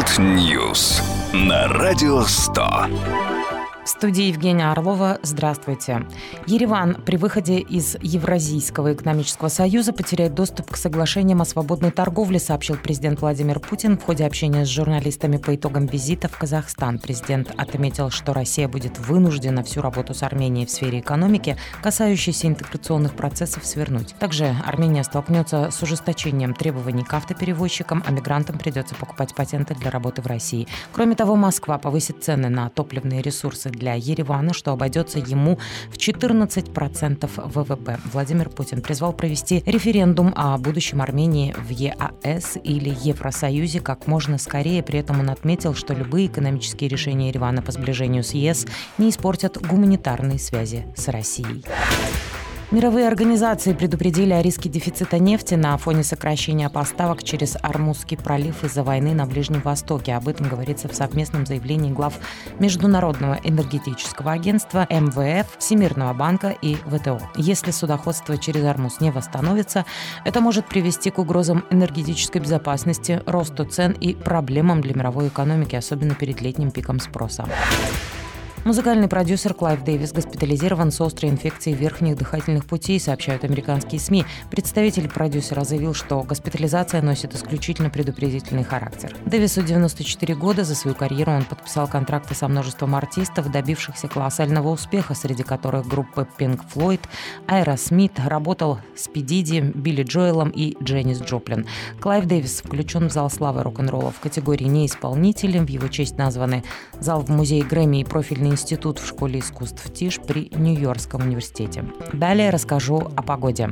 World News на Радио 100. В студии Евгения Орлова. Здравствуйте. Ереван при выходе из Евразийского экономического союза потеряет доступ к соглашениям о свободной торговле, сообщил президент Владимир Путин в ходе общения с журналистами по итогам визита в Казахстан. Президент отметил, что Россия будет вынуждена всю работу с Арменией в сфере экономики, касающейся интеграционных процессов, свернуть. Также Армения столкнется с ужесточением требований к автоперевозчикам, а мигрантам придется покупать патенты для работы в России. Кроме того, Москва повысит цены на топливные ресурсы для Еревана, что обойдется ему в 14% ВВП. Владимир Путин призвал провести референдум о будущем Армении в ЕАЭС или Евросоюзе как можно скорее. При этом он отметил, что любые экономические решения Еревана по сближению с ЕС не испортят гуманитарные связи с Россией. Мировые организации предупредили о риске дефицита нефти на фоне сокращения поставок через Ормузский пролив из-за войны на Ближнем Востоке. Об этом говорится в совместном заявлении глав Международного энергетического агентства, МВФ, Всемирного банка и ВТО. Если судоходство через Ормуз не восстановится, это может привести к угрозам энергетической безопасности, росту цен и проблемам для мировой экономики, особенно перед летним пиком спроса. Музыкальный продюсер Клайв Дэвис госпитализирован с острой инфекцией верхних дыхательных путей, сообщают американские СМИ. Представитель продюсера заявил, что госпитализация носит исключительно предупредительный характер. Дэвису 94 года. За свою карьеру он подписал контракты со множеством артистов, добившихся колоссального успеха, среди которых группы Pink Floyd, Aerosmith, работал с P. Diddy, Билли Джоэлом и Дженнис Джоплин. Клайв Дэвис включен в зал славы рок-н-ролла в категории неисполнителей. В его честь названы зал в музее Грэмми и профильный институт в школе искусств ТИШ при Нью-Йоркском университете. Далее расскажу о погоде.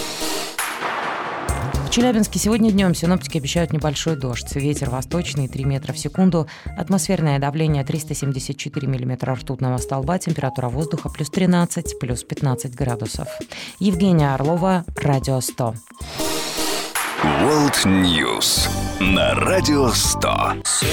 В Челябинске сегодня днем синоптики обещают небольшой дождь. Ветер восточный 3 метра в секунду. Атмосферное давление 374 миллиметра ртутного столба. Температура воздуха плюс 13, плюс 15 градусов. Евгения Орлова, Радио 100. World News на Радио 100.